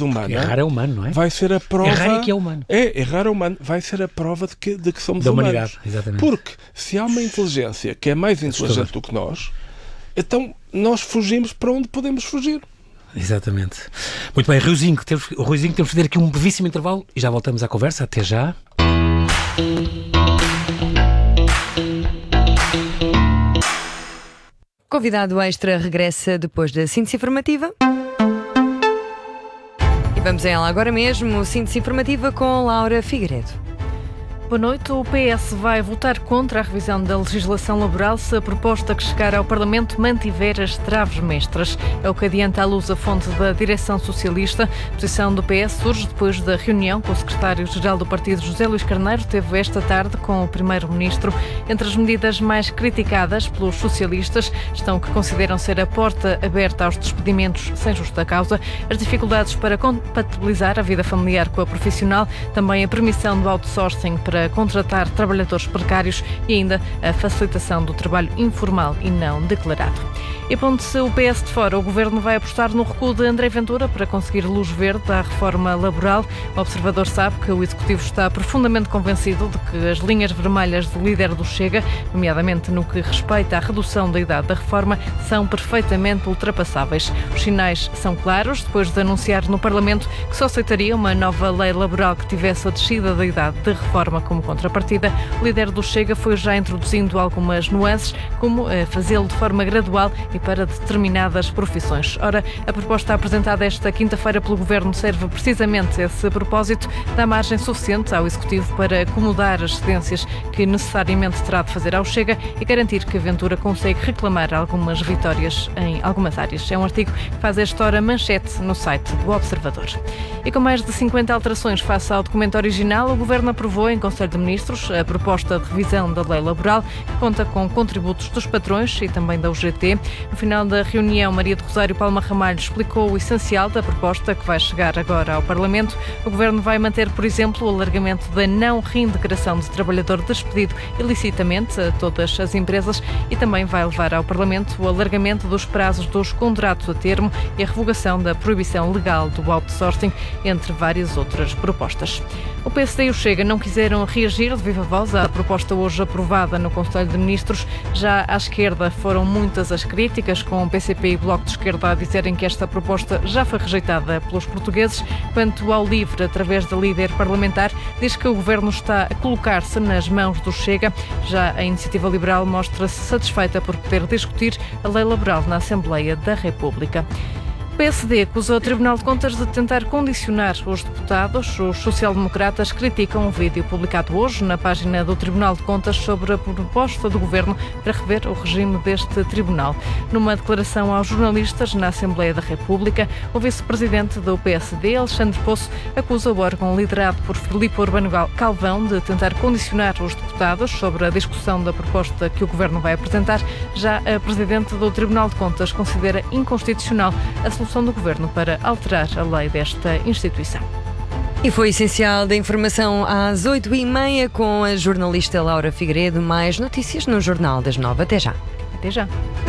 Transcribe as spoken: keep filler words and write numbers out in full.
humana... Errar é humano, não é? Vai ser a prova... Errar é que é humano. É, errar é humano. Vai ser a prova de que, de que somos da humanos. humanidade, exatamente. Porque se há uma inteligência que é mais inteligente do que nós, então nós fugimos para onde podemos fugir. Exatamente. Muito bem, Ruizinho, temos, o Ruizinho, temos de fazer aqui um brevíssimo intervalo e já voltamos à conversa. Até já. Convidado extra regressa depois da síntese informativa. E vamos a ela agora mesmo, síntese informativa com Laura Figueiredo. Boa noite. O P S vai votar contra a revisão da legislação laboral se a proposta que chegar ao Parlamento mantiver as traves mestras. É o que adianta à luz a fonte da direção socialista. A posição do P S surge depois da reunião com o secretário-geral do partido, José Luís Carneiro, teve esta tarde com o primeiro-ministro. Entre as medidas mais criticadas pelos socialistas estão o que consideram ser a porta aberta aos despedimentos sem justa causa, as dificuldades para compatibilizar a vida familiar com a profissional, também a permissão do outsourcing para contratar trabalhadores precários e ainda a facilitação do trabalho informal e não declarado. E pondo-se o P S de fora, o Governo vai apostar no recuo de André Ventura para conseguir luz verde à reforma laboral. O Observador sabe que o Executivo está profundamente convencido de que as linhas vermelhas do líder do Chega, nomeadamente no que respeita à redução da idade da reforma, são perfeitamente ultrapassáveis. Os sinais são claros, depois de anunciar no Parlamento que só aceitaria uma nova lei laboral que tivesse a descida da idade de reforma como contrapartida. O líder do Chega foi já introduzindo algumas nuances, como fazê-lo de forma gradual e para determinadas profissões. Ora, a proposta apresentada esta quinta-feira pelo Governo serve precisamente a esse propósito, dá margem suficiente ao Executivo para acomodar as cedências que necessariamente terá de fazer ao Chega e garantir que a Ventura consegue reclamar algumas vitórias em algumas áreas. É um artigo que faz esta hora manchete no site do Observador. E com mais de cinquenta alterações face ao documento original, o Governo aprovou em Conselho de Ministros a proposta de revisão da lei laboral, que conta com contributos dos patrões e também da U G T. No final da reunião, Maria do Rosário Palma Ramalho explicou o essencial da proposta que vai chegar agora ao Parlamento. O Governo vai manter, por exemplo, o alargamento da não reintegração de trabalhador despedido ilicitamente a todas as empresas e também vai levar ao Parlamento o alargamento dos prazos dos contratos a termo e a revogação da proibição legal do outsourcing, entre várias outras propostas. O P S D e o Chega não quiseram reagir de viva voz à proposta hoje aprovada no Conselho de Ministros. Já à esquerda foram muitas as críticas, com o P C P e Bloco de Esquerda a dizerem que esta proposta já foi rejeitada pelos portugueses. Quanto ao LIVRE, através da líder parlamentar, diz que o Governo está a colocar-se nas mãos do Chega. Já a Iniciativa Liberal mostra-se satisfeita por poder discutir a lei laboral na Assembleia da República. O P S D acusa o Tribunal de Contas de tentar condicionar os deputados. Os social-democratas criticam um vídeo publicado hoje na página do Tribunal de Contas sobre a proposta do Governo para rever o regime deste tribunal. Numa declaração aos jornalistas na Assembleia da República, o vice-presidente do P S D, Alexandre Poço, acusa o órgão liderado por Filipe Urbano Calvão de tentar condicionar os deputados sobre a discussão da proposta que o Governo vai apresentar. Já a presidente do Tribunal de Contas considera inconstitucional a solução do Governo para alterar a lei desta instituição. E foi essencial da informação às oito e meia com a jornalista Laura Figueiredo. Mais notícias no Jornal das Nove. Até já. Até já.